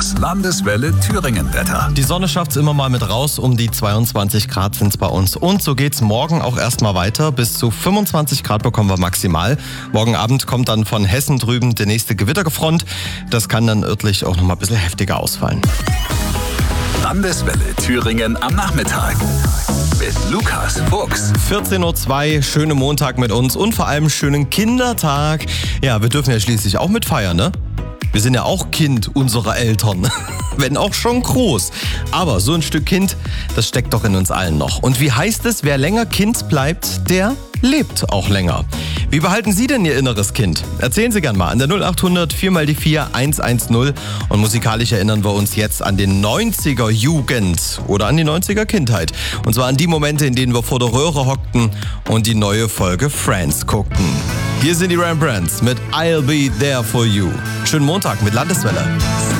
Das Landeswelle Thüringen Wetter. Die Sonne schafft es immer mal mit raus, um die 22 Grad sind es bei uns. Und so geht's morgen auch erstmal weiter. Bis zu 25 Grad bekommen wir maximal. Morgen Abend kommt dann von Hessen drüben der nächste Gewitterfront. Das kann dann örtlich auch nochmal ein bisschen heftiger ausfallen. Landeswelle Thüringen am Nachmittag. Mit Lukas Fuchs. 14.02 Uhr, schönen Montag mit uns und vor allem schönen Kindertag. Ja, wir dürfen ja schließlich auch mitfeiern, ne? Wir sind ja auch Kind unserer Eltern, wenn auch schon groß. Aber so ein Stück Kind, das steckt doch in uns allen noch. Und wie heißt es, wer länger Kind bleibt, der lebt auch länger. Wie behalten Sie denn Ihr inneres Kind? Erzählen Sie gern mal an der 0800 4x4 110. Und musikalisch erinnern wir uns jetzt an den 90er Jugend oder an die 90er Kindheit. Und zwar an die Momente, in denen wir vor der Röhre hockten und die neue Folge Friends guckten. Hier sind die Rembrandts mit I'll Be There For You. Schönen Montag mit Landeswelle.